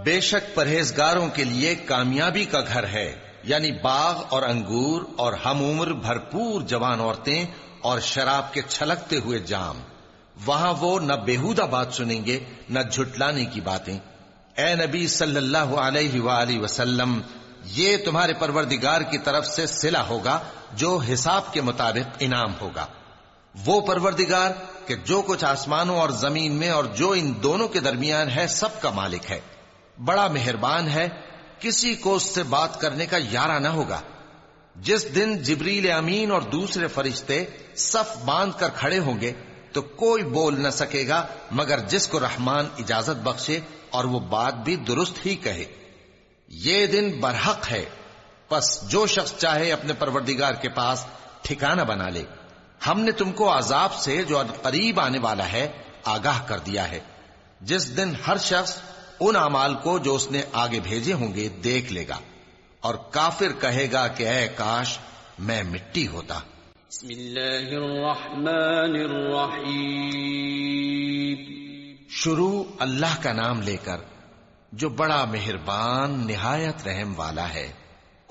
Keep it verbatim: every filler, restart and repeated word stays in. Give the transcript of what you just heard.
بے شک پرہیزگاروں کے لیے کامیابی کا گھر ہے، یعنی باغ اور انگور اور ہم عمر بھرپور جوان عورتیں اور شراب کے چھلکتے ہوئے جام۔ وہاں وہ نہ بیہودہ بات سنیں گے نہ جھٹلانے کی باتیں۔ اے نبی صلی اللہ علیہ وآلہ وسلم، یہ تمہارے پروردگار کی طرف سے صلہ ہوگا جو حساب کے مطابق انعام ہوگا۔ وہ پروردگار کہ جو کچھ آسمانوں اور زمین میں اور جو ان دونوں کے درمیان ہے سب کا مالک ہے، بڑا مہربان ہے، کسی کو اس سے بات کرنے کا یارہ نہ ہوگا۔ جس دن جبریل امین اور دوسرے فرشتے صف باندھ کر کھڑے ہوں گے تو کوئی بول نہ سکے گا مگر جس کو رحمان اجازت بخشے اور وہ بات بھی درست ہی کہے۔ یہ دن برحق ہے، پس جو شخص چاہے اپنے پروردگار کے پاس ٹھکانہ بنا لے۔ ہم نے تم کو عذاب سے جو قریب آنے والا ہے آگاہ کر دیا ہے، جس دن ہر شخص ان اعمال کو جو اس نے آگے بھیجے ہوں گے دیکھ لے گا، اور کافر کہے گا کہ اے کاش میں مٹی ہوتا۔ بسم اللہ الرحمن الرحیم۔ شروع اللہ کا نام لے کر جو بڑا مہربان نہایت رحم والا ہے۔